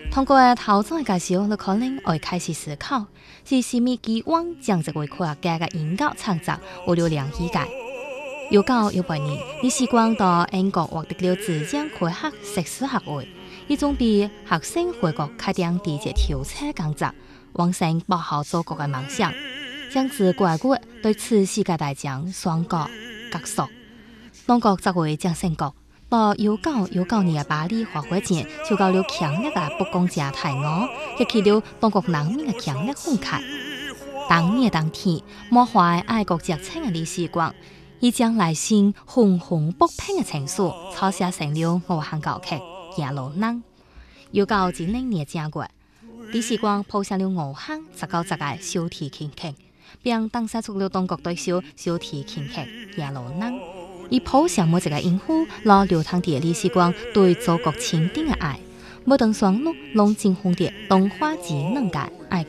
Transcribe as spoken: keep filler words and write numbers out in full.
通過頭先嘅介紹，你可能會開始思考，是甚麼期望將這位科學家嘅研究創作有了良理解。有教有八年，你時光到英國獲得了自然科學碩士學位，以準備學生回國開展地質調查工作，完成報效祖國嘅夢想，將自國國對此世界大將雙國結束。當國則會將成國到有九有九年嘅巴黎花火節，受到了強烈嘅不公正態我，激起了當國人民嘅強烈憤慨。當年當天，滿懷愛國熱情嘅李時光，已將內心紅紅不平嘅情緒，抄寫成了五行歌曲《夜路人》。有九至零年正月，李時光譜寫了五行十九集嘅小提琴曲，並登寫出了當國對手小提琴曲《夜路人》。以譜寫每一個音符，來流淌啲李時光對祖國堅定嘅愛，每當雙陸龍精紅啲動畫之能界愛國。